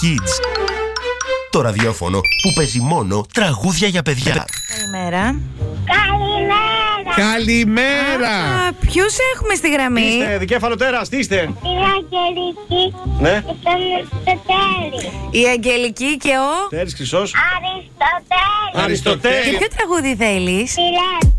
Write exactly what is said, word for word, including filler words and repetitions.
Kids. Το ραδιόφωνο που παίζει μόνο τραγούδια για παιδιά. Καλημέρα. Καλημέρα. Καλημέρα. Α, ποιους έχουμε στη γραμμή? Είστε δικέφαλο τέρας, τι είστε? Η Αγγελική Ναι. και τον Αριστοτέλη. Η Αγγελική και ο... Τέρης Χρυσός. Αριστοτέλη. Αριστοτέλη. Και ποιο τραγούδι θέλεις? Φιλέν.